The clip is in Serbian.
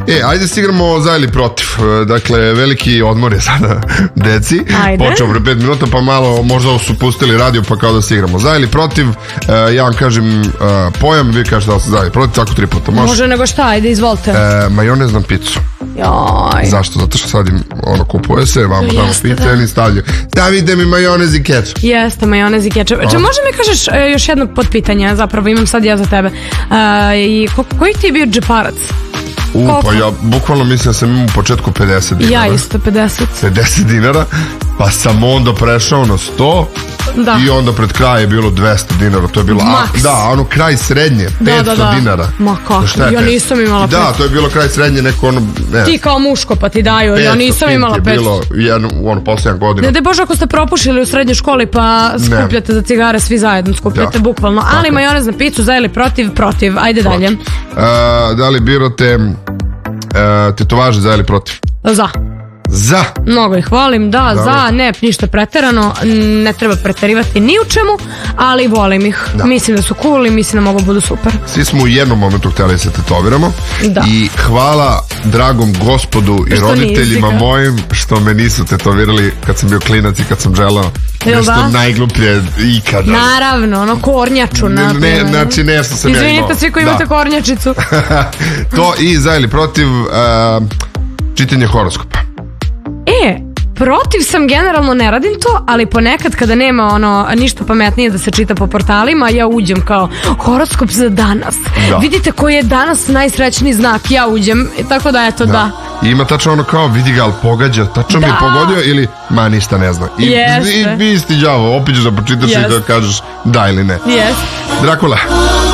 Ajde se igramo za ili protiv. Dakle, veliki odmor je sada deci. Počeo pre 5 minuta, pa malo možda su pustili radio, pa kao da se igramo za ili protiv. Ja vam kažem pojam, vi kažete da se za ili protiv, tako 3 puta. Može nego šta, ajde izvolite. Majonez na picu. Joj. Zašto? Zato što sad kupuje se, vamo tamo pizza, oni stavljaju. Stavite mi majonez i kečap. Jeste, majonez i kečap. Može mi kažeš još jedno podpitanje, zapravo imam sad ja za tebe. Koji ti je bio džeparac? Pa ja bukvalno mislim da sam imao u početku 50 dinara. Ja isto 50 dinara, pa sam onda prešao na 100 i onda pred kraj je bilo 200 dinara. To je bilo, ono kraj srednje, 500 dinara. Ma kako, ja nisam imala 500. Da, to je bilo kraj srednje, neko ono... Ti kao muško pa ti daju, ja nisam imala 500. 500 je bilo posljednja godina. Ne daj Bože ako ste propušili u srednjoj školi pa skupljate za cigare, svi zajedno skupljate bukvalno. Ali majonez na picu, za ili protiv, ajde dalje. Da li birate tetovaže za ili protiv? Za. Mnogo ih volim, za, ne, ništa preterano, ne treba preterivati ni u čemu, ali volim ih. Mislim da su cool i mislim da mogu budu super. Svi smo u jednom momentu htjeli se tetoviramo i hvala dragom gospodu i roditeljima mojim što me nisu tetovirali kad sam bio klinac i kad sam želao nešto najgluplje ikada. Naravno, ono kornjaču. Znači nešto sam ja imao. Izvinite svi koji imate kornjačicu. To i za ili protiv čitanje horoskopa. Protiv sam, generalno ne radim to, ali ponekad kada nema ništa pametnije da se čita po portalima, ja uđem kao horoskop za danas. Vidite koji je danas najsrećniji znak, ja uđem, tako da eto da. I ima tačno ono kao, vidi ga, ali pogađa, tačno mi je pogodio ili ma ništa ne zna. I vi isti đavo, opet ćeš da pročitaš i da kažeš da ili ne. Yes. Drakula.